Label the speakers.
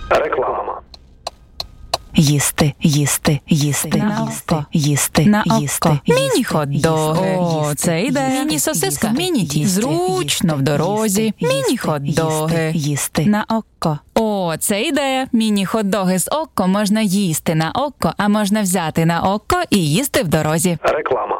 Speaker 1: Реклама.
Speaker 2: Їсти, їсти, їсти,
Speaker 3: На
Speaker 2: їсти,
Speaker 3: око.
Speaker 2: їсти,
Speaker 3: На
Speaker 2: їсти,
Speaker 3: око.
Speaker 2: їсти,
Speaker 3: Міні-хот-доги.
Speaker 2: їсти,
Speaker 3: О, це ідея.
Speaker 2: їсти,
Speaker 3: Міні-сосиска.
Speaker 2: їсти,
Speaker 3: Міні-тісто.
Speaker 2: їсти,
Speaker 3: Зручно в дорозі.
Speaker 2: їсти,
Speaker 3: Міні-хот-доги.
Speaker 2: їсти, їсти.
Speaker 3: На око. О, це ідея. Міні-хот-доги з око можна їсти на око, а можна взяти на око і їсти в дорозі.
Speaker 1: Реклама.